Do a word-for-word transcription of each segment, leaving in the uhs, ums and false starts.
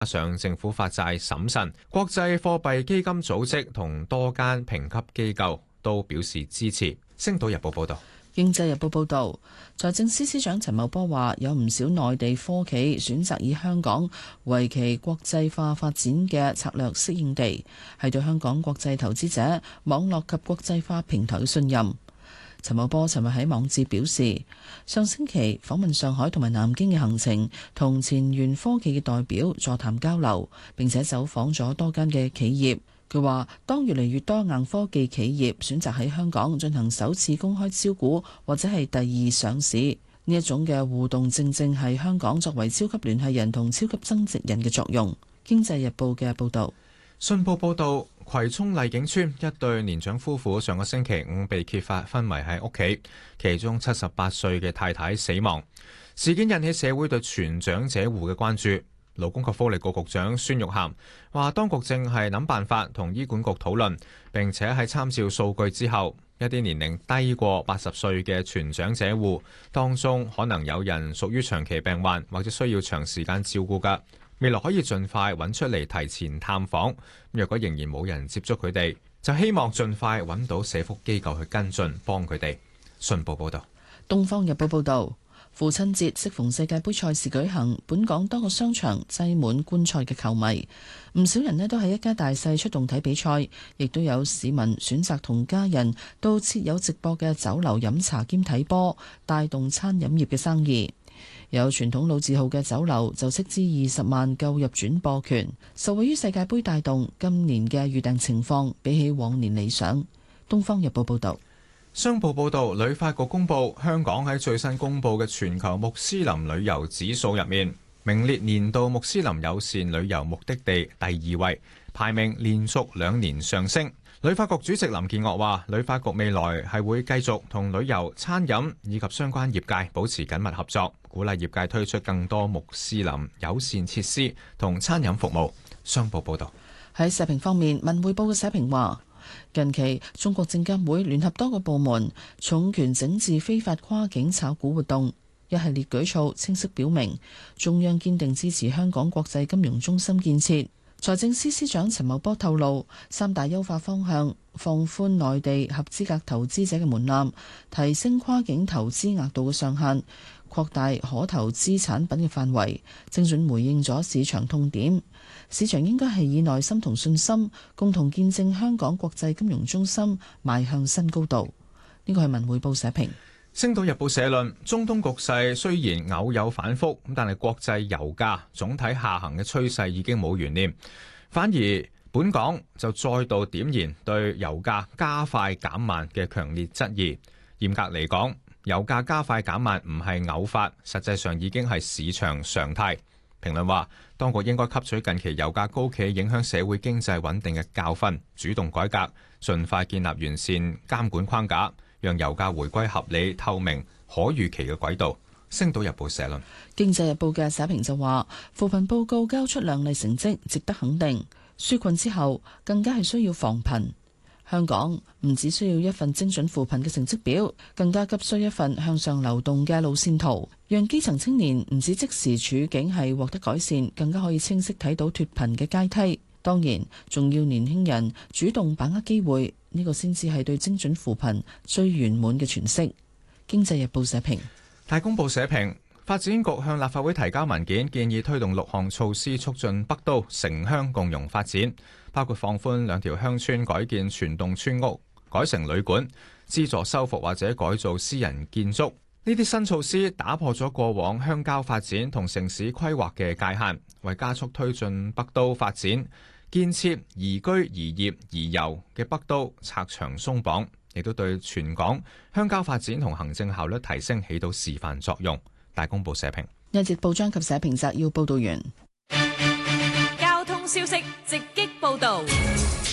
加上政府發債審慎，國際貨幣基金組織同多間評級機構都表示支持。星島日報報道。 經濟日報報導，財政司司長陳茂波話：有唔少內地科企選擇以香港為其國際化發展嘅策略適應地，係對香港國際投資者、網絡及國際化平台嘅信任。陳茂波尋日喺網誌表示，上星期訪問上海同埋南京嘅行程，同前沿科技嘅代表座談交流，並且走訪咗多間嘅企業。佢話：當越嚟越多硬科技企業選擇喺香港進行首次公開招股或者係第二上市，呢一種嘅互動正正係香港作為超級聯繫人同超級增值人嘅作用。經濟日報嘅報導。 信報報導，葵涌麗景村一對年長夫婦上個星期五被揭發昏迷喺屋企，其中七十八歲嘅太太死亡。事件引起社會對全長者戶嘅關注。勞工及福利局局長孫玉菡話，當局正係諗辦法同醫管局討論，並且喺參照數據之後，一啲年齡低過八十歲嘅全長者戶當中，可能有人屬於長期病患或者需要長時間照顧㗎。未來可以盡快揾出嚟提前探訪。若果仍然冇人接觸佢哋，就希望盡快揾到社福機構去跟進，幫佢哋。信報報道。 東方日報報道。父親節適逢世界盃賽事舉行，本港多個商場擠滿觀賽嘅球迷，唔少人呢都係一家大細出動睇比賽，亦都有市民選擇同家人到設有直播嘅酒樓飲茶兼睇波，帶動餐飲業嘅生意。有傳統老字號嘅酒樓就斥資二十萬購入轉播權，受惠於世界盃帶動，今年嘅預訂情況比起往年理想。東方日報報道。 商報報導，旅發局公佈香港喺最新公佈嘅全球穆斯林旅遊指數入面，名列年度穆斯林友善旅遊目的地第二位，排名連續兩年上升。旅發局主席林建岳話，旅發局未來係會繼續同旅遊、餐飲以及相關業界保持緊密合作，鼓勵業界推出更多穆斯林友善設施同餐飲服務。商報報導。 喺社評方面，文匯報嘅社評話，近期中國證監會聯合多個部門重拳整治非法跨境炒股活動，一系列舉措清晰表明中央堅定支持香港國際金融中心建設。財政司司長陳茂波透露，三大優化方向：放寬內地合資格投資者嘅門檻，提升跨境投資額度嘅上限，擴大可投資產品嘅範圍，精準回應咗市場痛點。市場應該係以耐心同信心，共同見證香港國際金融中心邁向新高度。呢個係文匯報社評。 星島日報社論：中東局勢雖然偶有反覆，但係國際油價總體下行嘅趨勢已經冇懸念，反而本港就再度點燃對油價加快減慢嘅強烈質疑。嚴格嚟講，油價加快減慢唔係偶發，實際上已經係市場常態。評論話，當局應該吸取近期油價高企影響社會經濟穩定嘅教訓，主動改革，盡快建立完善監管框架，讓油價回歸合理、透明、可預期嘅軌道。星島日報社論。 經濟日報嘅社評就話，扶貧報告交出亮麗成績，值得肯定。紓困之後，更加係需要防貧。香港唔只需要一份精準扶貧嘅成績表，更加急需一份向上流動嘅路線圖，讓基層青年唔止即時處境係獲得改善，更加可以清晰睇到脫貧嘅階梯。當然，仲要年輕人主動把握機會，呢個先至係對精準扶貧最圓滿嘅詮釋。經濟日報社評。 大公報社評，發展局向立法會提交文件，建議推動六項措施促進北都城鄉共融發展，包括放寬兩條鄉村改建全棟村屋改成旅館，資助修復或者改造私人建築。呢啲新措施打破咗過往鄉郊發展同城市規劃嘅界限，為加速推進北都發展，建設宜居宜業宜遊嘅北都拆牆鬆綁，亦都對全港鄉郊發展同行政效率提升起到示範作用。大公報社評。 一節報章及社評摘要報道完。 交通消息直擊報道。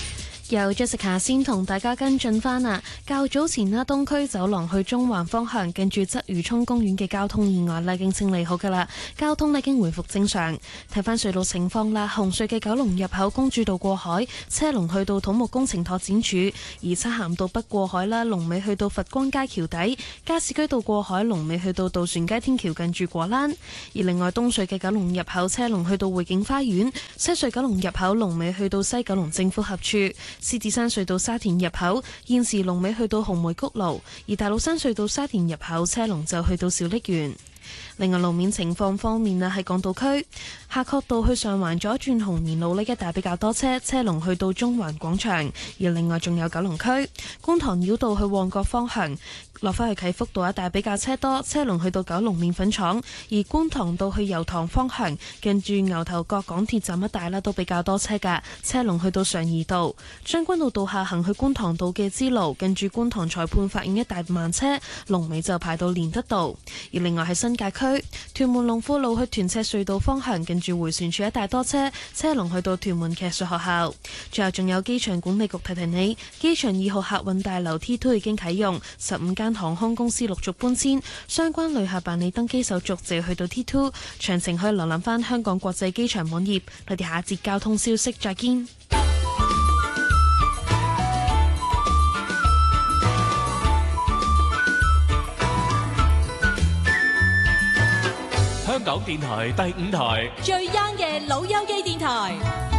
由 Jessica 先同大家跟進翻啊！較早前啦，東區走廊去中環方向，近住鰂魚涌公園嘅交通意外咧，已經清理好噶啦，交通咧已經回復正常。睇翻隧道情況啦，紅隧嘅九龍入口公主道過海，車龍去到土木工程拓展署；而漆咸道北過海啦，龍尾去到佛光街橋底；加士居道過海，龍尾去到渡船街天橋近住果欄。而另外東隧嘅九龍入口車龍去到匯景花園，西隧九龍入口龍尾去到西九龍政府合署。獅子山隧道沙田入口現時龍尾去到紅梅谷路，而大老山隧道沙田入口車龍就去到小瀝源。另外路面情況方面啊，喺港島區夏慤道去上環左轉紅棉路呢一帶比較多車，車龍去到中環廣場。而另外仲有九龍區觀塘繞道去旺角方向，落返去啟福道一帶比較車多，車龍去到九龍麵粉廠。而觀塘道去油塘方向，近住牛頭角港鐵站一帶啦都比較多車㗎，車龍去到上怡道。將軍澳道下行去觀塘道嘅支路，近住觀塘裁判法院一帶慢車，龍尾就排到連德道。而另外喺新界區屯門龍富路去屯赤隧道方向，近住迴旋處一帶多車，車龍去到屯門騎術學校。最後仲有機場管理局提提你，機場二號客運大樓 T 二 已經啟用，十五間航空公司陸續搬遷，相關旅客辦理登機手續就要去到 T 二。詳情可以瀏覽翻香港國際機場網頁。我哋下一節交通消息再見。 香港電台第五台最 young 嘅老友記電台，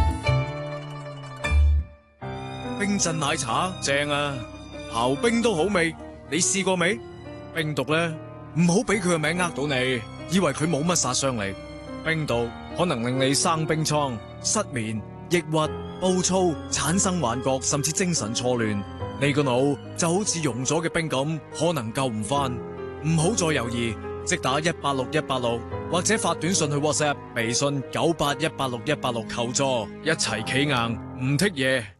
冰鎮奶茶正啊，刨冰都好味，你試過未？冰毒咧，唔好俾佢個名呃到你，以為佢冇乜殺傷力。冰毒可能令你生冰瘡、失眠、抑鬱、暴躁、產生幻覺，甚至精神錯亂。你個腦就好似溶咗嘅冰咁，可能救唔翻。唔好再猶豫，即打一八六一八六，或者發短信去 WhatsApp、微信九八一八六一八六求助，一齊企硬唔剔嘢。